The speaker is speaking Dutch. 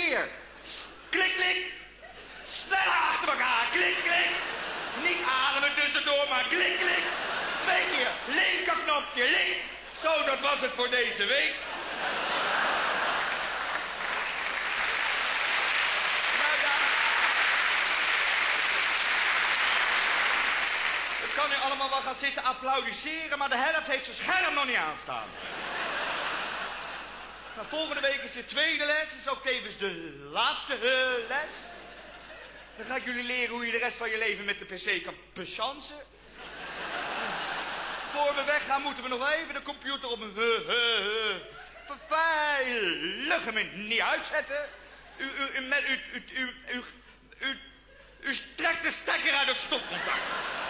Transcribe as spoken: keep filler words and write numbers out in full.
keer. Klik, klik. Sneller achter elkaar. Klik, klik. Niet ademen tussendoor, maar klik, klik. Twee keer. Linkerknopje, link. Zo, dat was het voor deze week. Nou ja. Ik kan nu allemaal wel gaan zitten applaudisseren, maar de helft heeft zijn scherm nog niet aanstaan. Nou, volgende week is de tweede les, is ook tevens de laatste uh, les. Dan ga ik jullie leren hoe je de rest van je leven met de pc kan bechansen. Voor we weggaan moeten we nog even de computer op een uh, uh, uh, veilige manier niet uitzetten. U, u, u, met, u, u, u, u, u, u trekt de stekker uit het stopcontact.